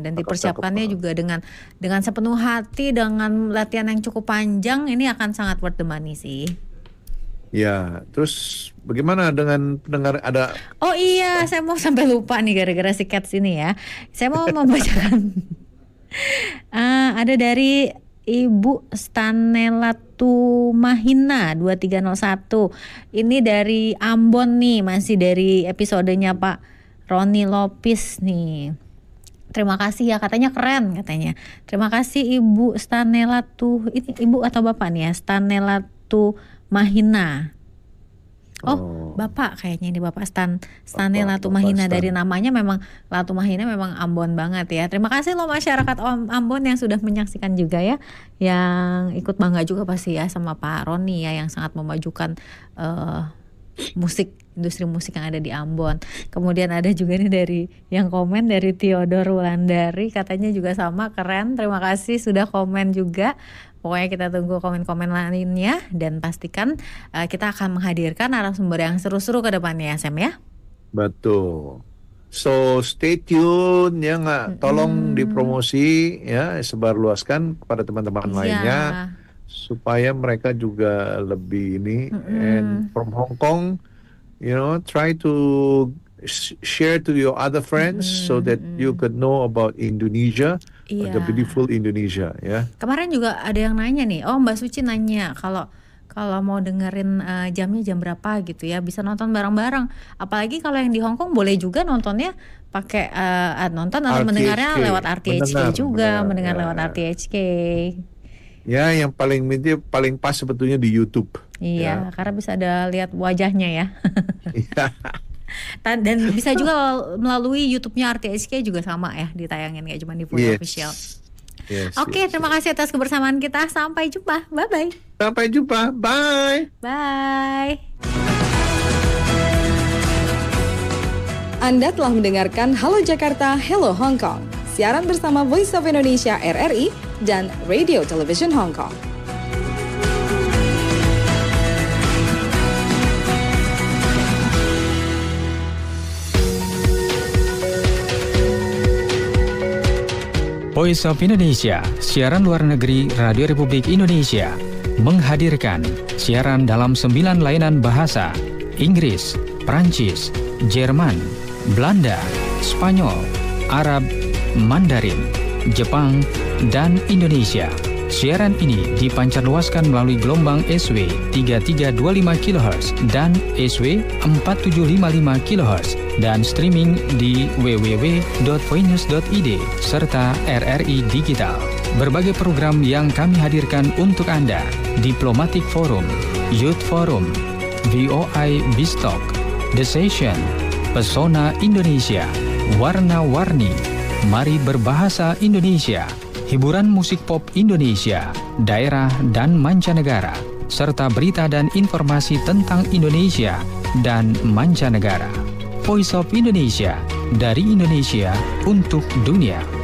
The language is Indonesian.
dan Cakep, dipersiapkannya cakep. juga dengan sepenuh hati, dengan latihan yang cukup panjang, ini akan sangat worth the money sih. Ya, terus bagaimana dengan pendengar ada Oh iya, saya mau sampai lupa nih gara-gara si Cats ini ya. Saya mau membacakan ada dari Ibu Stanela Tumahina 2301. Ini dari Ambon nih, masih dari episodenya Pak Roni Lopis nih. Terima kasih ya, katanya keren katanya. Terima kasih Ibu Stanela ini Ibu atau Bapak nih ya, Stanela Tumahina. Oh, Bapak kayaknya ini Bapak Stanley Latumahina. Dari namanya memang Latumahina memang Ambon banget ya. Terima kasih loh masyarakat Ambon yang sudah menyaksikan juga ya. Yang ikut bangga juga pasti ya sama Pak Roni ya, yang sangat memajukan industri musik yang ada di Ambon. Kemudian ada juga nih dari yang komen dari Theodore Wulandari, katanya juga sama keren. Terima kasih sudah komen juga. Pokoknya kita tunggu komen-komen lainnya dan pastikan kita akan menghadirkan narasumber yang seru-seru ke depannya ya Sam ya. Betul. So stay tune ya nggak, tolong dipromosi ya, sebarluaskan kepada teman-teman lainnya supaya mereka juga lebih ini. And from Hong Kong, try to share to your other friends so that you could know about Indonesia, the beautiful Indonesia ya. Kemarin juga ada yang nanya nih, Mbak Suci nanya kalau mau dengerin jamnya jam berapa gitu ya, bisa nonton bareng-bareng. Apalagi kalau yang di Hong Kong boleh juga nontonnya pakai nonton atau mendengarnya lewat RTHK juga, mendengar lewat RTHK. Ya, yang paling pas sebetulnya di YouTube. Iya, karena bisa ada lihat wajahnya ya. Iya. Dan bisa juga melalui YouTube-nya RTHK juga sama ya, ditayangin kayak cuma di Full Official. Oke, terima kasih atas kebersamaan kita. Sampai jumpa. Bye-bye. Sampai jumpa. Bye. Bye. Anda telah mendengarkan Halo Jakarta, Hello Hong Kong. Siaran bersama Voice of Indonesia RRI dan Radio Television Hong Kong. Voice of Indonesia, siaran luar negeri Radio Republik Indonesia, menghadirkan siaran dalam 9 layanan bahasa: Inggris, Prancis, Jerman, Belanda, Spanyol, Arab, Mandarin, Jepang, dan Indonesia. Siaran ini dipancarluaskan melalui gelombang SW 3325 kHz dan SW 4755 kHz dan streaming di www.voinews.id serta RRI Digital. Berbagai program yang kami hadirkan untuk Anda: Diplomatic Forum, Youth Forum, VOI Bistalk, The Session, Pesona Indonesia, Warna-Warni, Mari Berbahasa Indonesia, hiburan musik pop Indonesia, daerah dan mancanegara, serta berita dan informasi tentang Indonesia dan mancanegara. Voice of Indonesia, dari Indonesia untuk dunia.